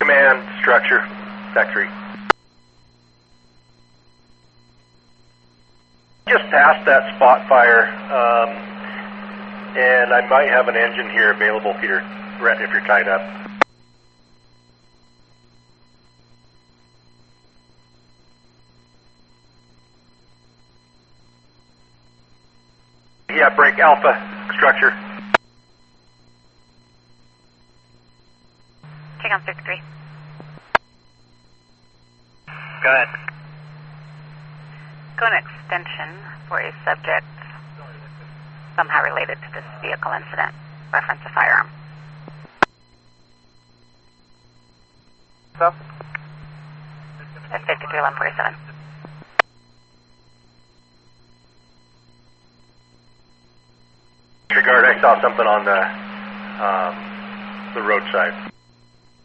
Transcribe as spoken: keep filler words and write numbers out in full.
Command structure, factory. Just past that spot fire, um, and I might have an engine here available, Peter, if you're tied up. Yeah, break Alpha structure. Check on fifty-three. Go ahead. Go an extension for a subject somehow related to this vehicle incident. Reference a firearm. So? That's fifty-three eleven forty-seven. Disregard, I saw something on the, um, the roadside.